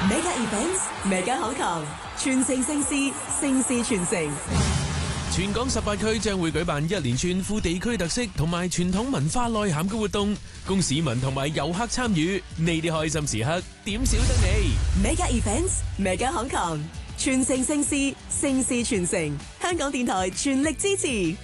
Mega Events Mega 口堂，傳承盛事，盛事傳承。 全港18區將會舉辦一連串富地區特色同埋傳統文化內涵嘅活動，供市民同埋遊客參與。呢啲開心時刻點少得你 Mega Events Mega 口堂，傳承盛事，盛事傳承。香港電台全力支持。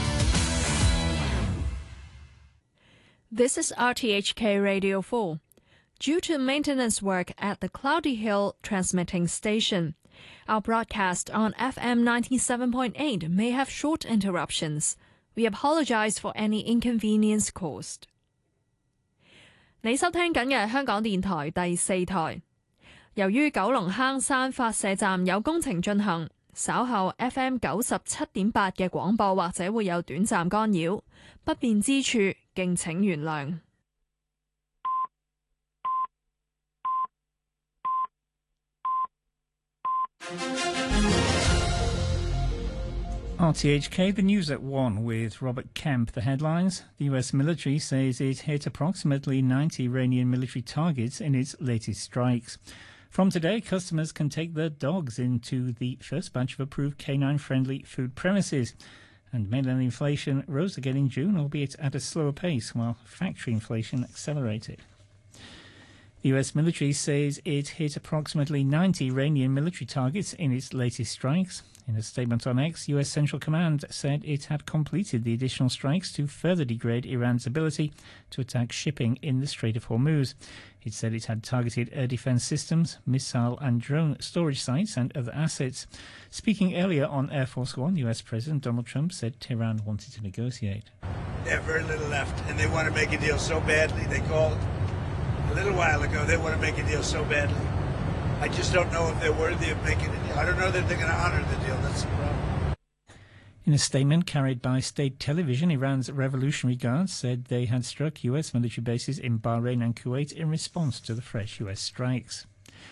This is RTHK Radio 4. Due to maintenance work at the Cloudy Hill transmitting station, our broadcast on FM 97.8 may have short interruptions. We apologize for any inconvenience caused. 你收聽緊嘅係香港電台第4台。由於九龍坑山發射站有工程進行，稍後 FM 97.8嘅廣播或者會有短暫干擾，不便之處敬請原諒。 RTHK, the news at 1 with Robert Kemp. The headlines. The US military says it hit approximately 90 Iranian military targets in its latest strikes. From today, customers can take their dogs into the first batch of approved canine-friendly food premises. And mainland inflation rose again in June, albeit at a slower pace, while factory inflation accelerated. The US military says it hit approximately 90 Iranian military targets in its latest strikes. In a statement on X, US Central Command said it had completed the additional strikes to further degrade Iran's ability to attack shipping in the Strait of Hormuz. It said it had targeted air defense systems, missile and drone storage sites and other assets. Speaking earlier on Air Force One, US President Donald Trump said Tehran wanted to negotiate. They have very little left, and they want to make a deal so badly. They called a little while ago. They want to make a deal so badly. I just don't know if they're worthy of making a deal. I don't know that they're going to honor the deal. That's the problem. In a statement carried by state television, Iran's Revolutionary Guards said they had struck US military bases in Bahrain and Kuwait in response to the fresh US strikes.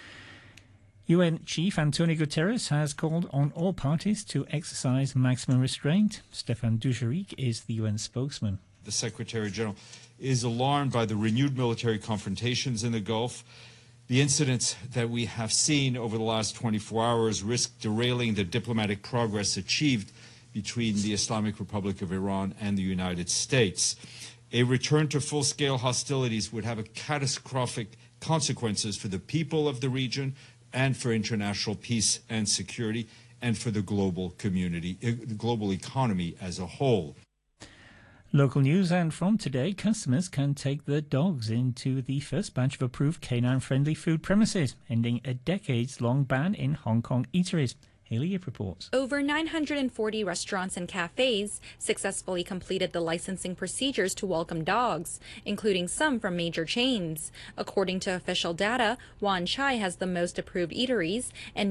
UN Chief Antonio Guterres has called on all parties to exercise maximum restraint. Stefan Dujarric is the UN spokesman. The Secretary General is alarmed by the renewed military confrontations in the Gulf. The incidents that we have seen over the last 24 hours risk derailing the diplomatic progress achieved between the Islamic Republic of Iran and the United States. A return to full-scale hostilities would have catastrophic consequences for the people of the region and for international peace and security and for the global community, the global economy as a whole. Local news, and from today, customers can take their dogs into the first batch of approved canine-friendly food premises, ending a decades-long ban in Hong Kong eateries. Hayley Yip reports. Over 940 restaurants and cafes successfully completed the licensing procedures to welcome dogs, including some from major chains. According to official data, Wan Chai has the most approved eateries, and